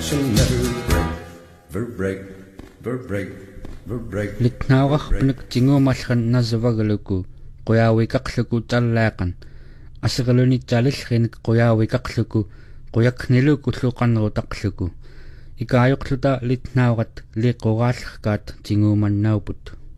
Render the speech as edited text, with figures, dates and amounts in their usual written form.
shall never break, break. Litnaawaq punik tinguumallan nasavagaluku quyaawikaqluku tallaaqan asiqalunitaalillrinik quyaawikaqluku quyakniluku lluqannerutaqluku ikaayoqluta litnaawaqat liiquraallерkaat tinguumannauput